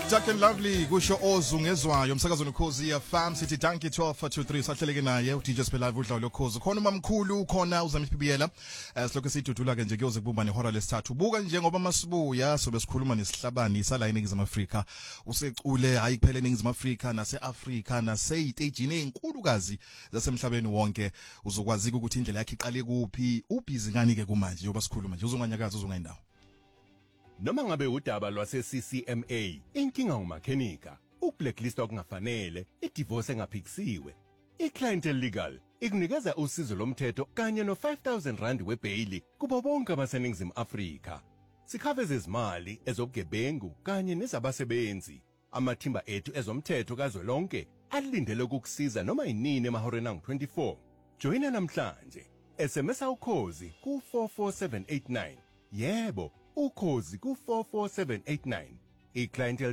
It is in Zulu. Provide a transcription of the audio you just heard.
Dark and Lovely kusho ozungezwayo umsakazo nokhozi ya Farm City Donkey 1223 sahleleke naye uDJ Spelive udlawo lokhozi khona umamkhulu khona uzamiphiphiyela silokho sidudula ke nje kuyoze kubumba nehora lesithathu buka njengoba masibuya sobe sikhuluma nesihlabani sala eNingizimu Afrika usecule hayi kuphela eNingizimu Afrika naseAfrika naseyitejini ezinkulukazi zasemhlabeni wonke uzokwazi ukuthi indlela yakhe iqale kuphi ubhizi ngani ke kumanje yoba sikhuluma nje uzonganyakaza uzongayindawo. Noma ngabe udaba lwase CCMA, inkinga umakhenika, ukublacklist okungafanele, idivorce engaphikisiwe. iClientele Legal ikunikeza usizo lomthetho kanye no 5,000 rand webail kubo bonke abaseNingizimu Afrika. Sikhave izimali ezobugebengu kanye nezabasebenzi. Amathimba ethu ezomthetho kazwelonke alindele ukukusiza noma inini emahoreni angu-24. Joina namhlanje. SMS ukhozi ku 44789. Yebo. Ukhozi ku 44789. iClientele